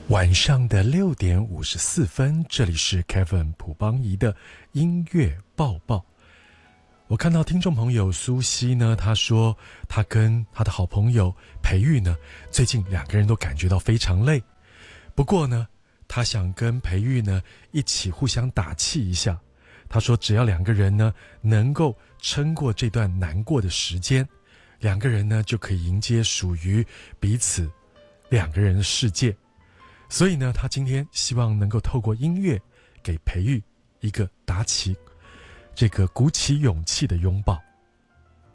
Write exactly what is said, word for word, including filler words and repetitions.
晚上的六点五十四分，这里是 Kevin 朴邦仪的音乐报报。我看到听众朋友苏西呢，他说他跟他的好朋友培育呢，最近两个人都感觉到非常累。不过呢，他想跟培育呢一起互相打气一下。他说只要两个人呢能够撑过这段难过的时间，两个人呢就可以迎接属于彼此两个人的世界。所以呢，他今天希望能够透过音乐给培育一个打起这个鼓起勇气的拥抱。